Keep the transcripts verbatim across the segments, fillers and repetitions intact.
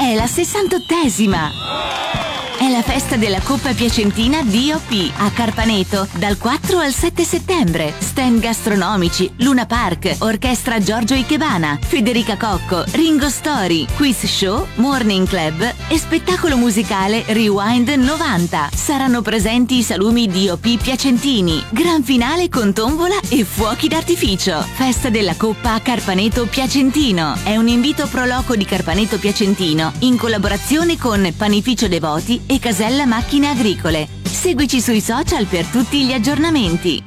è la sessantottesima! È la festa della Coppa Piacentina D O P a Carpaneto dal quattro al sette settembre. Stand gastronomici, Luna Park, Orchestra Giorgio Ikebana, Federica Cocco, Ringo Story, quiz show, morning club e spettacolo musicale Rewind novanta. Saranno presenti i salumi D O P piacentini, gran finale con tombola e fuochi d'artificio. Festa della Coppa a Carpaneto Piacentino. È un invito pro loco di Carpaneto Piacentino in collaborazione con Panificio Devoti e Casella Macchine Agricole. Seguici sui social per tutti gli aggiornamenti.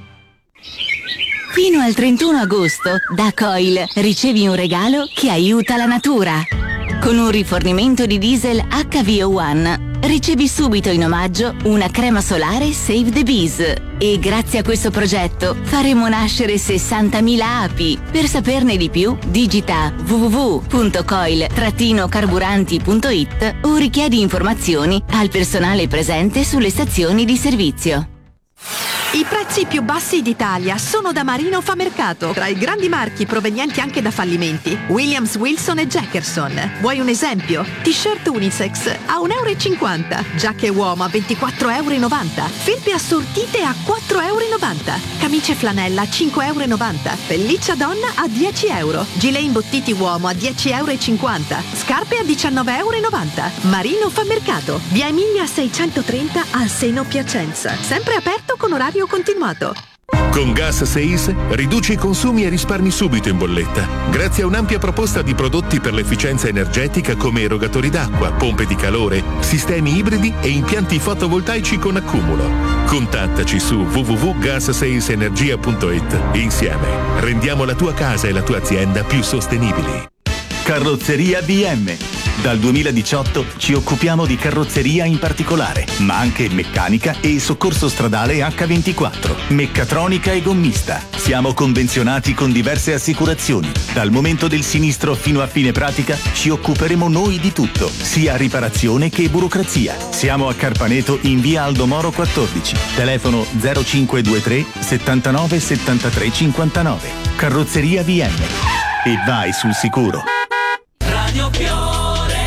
Fino al trentuno agosto, da Coil ricevi un regalo che aiuta la natura. Con un rifornimento di diesel H V O uno ricevi subito in omaggio una crema solare Save the Bees. E grazie a questo progetto faremo nascere sessantamila api. Per saperne di più, digita w w w punto coil carburanti punto i t o richiedi informazioni al personale presente sulle stazioni di servizio. I prezzi più bassi d'Italia sono da Marino Fa Mercato, tra i grandi marchi provenienti anche da fallimenti. Williams, Wilson e Jackerson. Vuoi un esempio? T-shirt unisex a un euro e cinquanta, giacche uomo a ventiquattro e novanta euro, felpe assortite a quattro e novanta euro, camicie flanella a cinque e novanta euro, pelliccia donna a dieci euro, gilet imbottiti uomo a dieci e cinquanta euro, scarpe a diciannove e novanta euro. Marino Fa Mercato, via Emilia seicentotrenta al Seno Piacenza. Sempre aperto con orario continuato. Con Gas sei riduci i consumi e risparmi subito in bolletta. Grazie a un'ampia proposta di prodotti per l'efficienza energetica come erogatori d'acqua, pompe di calore, sistemi ibridi e impianti fotovoltaici con accumulo. Contattaci su w w w punto gas sei energia punto i t. Insieme rendiamo la tua casa e la tua azienda più sostenibili. Carrozzeria B M. Dal duemiladiciotto ci occupiamo di carrozzeria in particolare, ma anche meccanica e soccorso stradale acca ventiquattro, meccatronica e gommista. Siamo convenzionati con diverse assicurazioni. Dal momento del sinistro fino a fine pratica ci occuperemo noi di tutto, sia riparazione che burocrazia. Siamo a Carpaneto in via Aldomoro quattordici, telefono zero cinque due tre settantanove settantatré cinquantanove. Carrozzeria B M. E vai sul sicuro. Radio Fiore.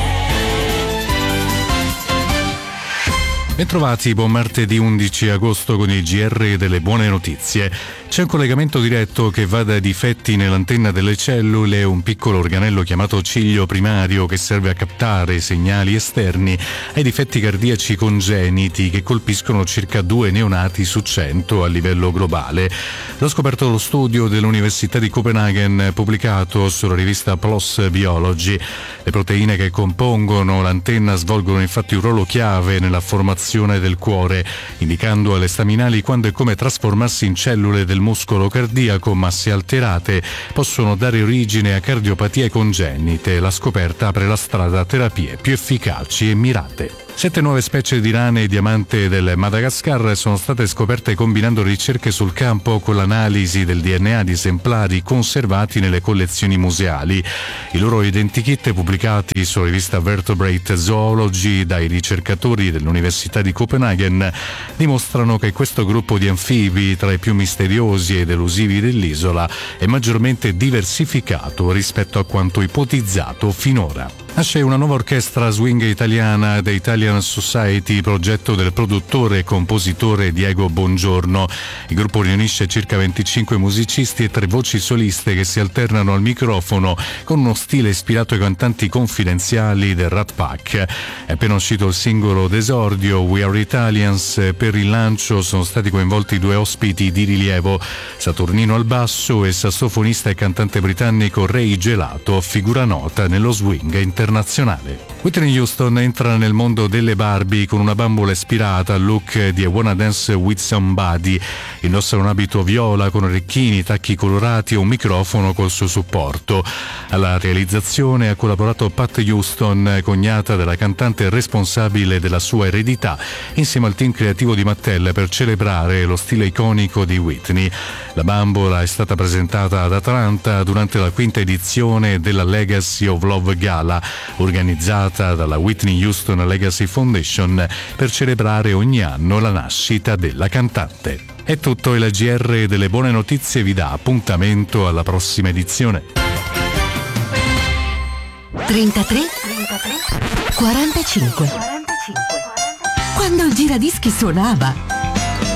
Bentrovati, buon martedì undici agosto con il G R delle buone notizie. C'è un collegamento diretto che va dai difetti nell'antenna delle cellule, un piccolo organello chiamato ciglio primario che serve a captare segnali esterni, ai difetti cardiaci congeniti che colpiscono circa due neonati su cento a livello globale. L'ha scoperto lo studio dell'Università di Copenaghen pubblicato sulla rivista PLOS Biology. Le proteine che compongono l'antenna svolgono infatti un ruolo chiave nella formazione del cuore, indicando alle staminali quando e come trasformarsi in cellule del muscolo cardiaco, ma se alterate possono dare origine a cardiopatie congenite. La scoperta apre la strada a terapie più efficaci e mirate. Sette nuove specie di rane diamante del Madagascar sono state scoperte combinando ricerche sul campo con l'analisi del D N A di esemplari conservati nelle collezioni museali. I loro identikit, pubblicati sulla rivista Vertebrate Zoology dai ricercatori dell'Università di Copenaghen, dimostrano che questo gruppo di anfibi, tra i più misteriosi ed elusivi dell'isola, è maggiormente diversificato rispetto a quanto ipotizzato finora. Nasce una nuova orchestra swing italiana, The Italian Society, progetto del produttore e compositore Diego Bongiorno. Il gruppo riunisce circa venticinque musicisti e tre voci soliste che si alternano al microfono con uno stile ispirato ai cantanti confidenziali del Rat Pack. È appena uscito il singolo d'esordio We Are Italians. Per il lancio sono stati coinvolti due ospiti di rilievo, Saturnino al basso e sassofonista e cantante britannico Ray Gelato, figura nota nello swing internazionale. Whitney Houston entra nel mondo delle Barbie con una bambola ispirata al look di I Wanna Dance With Somebody. Indossa un abito viola con orecchini, tacchi colorati e un microfono col suo supporto. Alla realizzazione ha collaborato Pat Houston, cognata della cantante responsabile della sua eredità, insieme al team creativo di Mattel per celebrare lo stile iconico di Whitney. La bambola è stata presentata ad Atlanta durante la quinta edizione della Legacy of Love Gala, organizzata dalla Whitney Houston Legacy Foundation per celebrare ogni anno la nascita della cantante. È tutto, il G R delle buone notizie vi dà appuntamento alla prossima edizione. trentatré quarantacinque. Quando il giradischi suonava